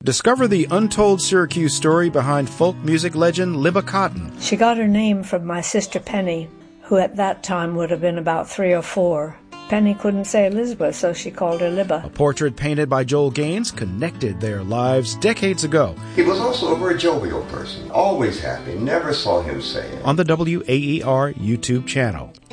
Discover the untold Syracuse story behind folk music legend Libba Cotton. She got her name from my sister Penny, who at that time would have been about 3 or 4. Penny couldn't say Elizabeth, so she called her Libba. A portrait painted by Joel Gaines connected their lives decades ago. He was also a very jovial person, always happy, never saw him sad. On the WAER YouTube channel.